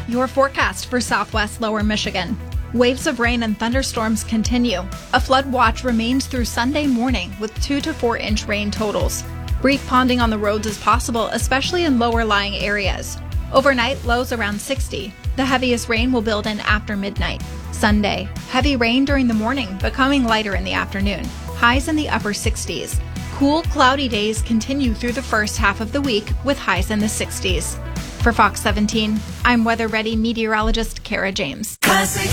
Your forecast for southwest lower Michigan. Waves of rain and thunderstorms continue. A flood watch remains through Sunday morning with 2 to 4 inch rain totals. Brief ponding on the roads is possible, especially in lower lying areas. Overnight, lows around 60. The heaviest rain will build in after midnight. Sunday, heavy rain during the morning, becoming lighter in the afternoon. Highs in the upper 60s. Cool, cloudy days continue through the first half of the week with highs in the 60s. For Fox 17, I'm weather-ready meteorologist Kara James.